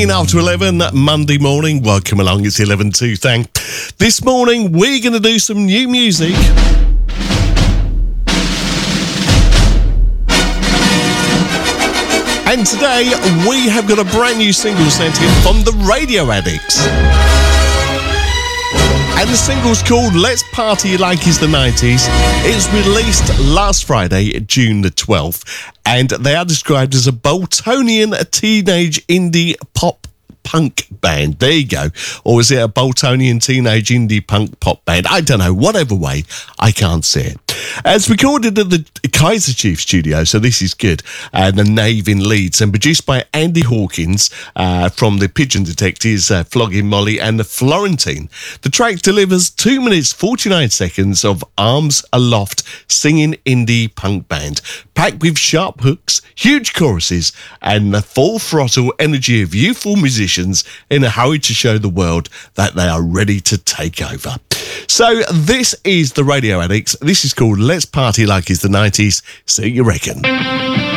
After 11, Monday morning. Welcome along, it's 11 to thank. This morning, we're going to do some new music. And today, we have got a brand new single sent in from the Radio Addicts. And the single's called Let's Party Like It's the 90s. It's released last Friday, June the 12th. And they are described as a Boltonian teenage indie pop punk band. There you go. Or is it a Boltonian teenage indie punk pop band? I don't know. Whatever way, I can't see it. It's recorded at the Kaiser Chiefs studio, so this is good. The Nave in Leeds, and produced by Andy Hawkins from the Pigeon Detectives, Flogging Molly and the Florentine. The track delivers 2 minutes 49 seconds of arms aloft singing indie punk band, packed with sharp hooks, huge choruses, and the full throttle energy of youthful musicians in a hurry to show the world that they are ready to take over. So this is the Radio Addicts. This is called Let's Party Like It's the 90s. See what you reckon.